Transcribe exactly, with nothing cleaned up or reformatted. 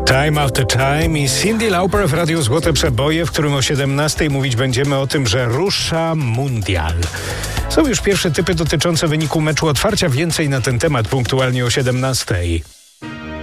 Time After Time i Cyndi Lauper w Radiu Złote Przeboje, w którym o siedemnastej mówić będziemy o tym, że rusza mundial. Są już pierwsze typy dotyczące wyniku meczu otwarcia. Więcej na ten temat punktualnie o siedemnastej.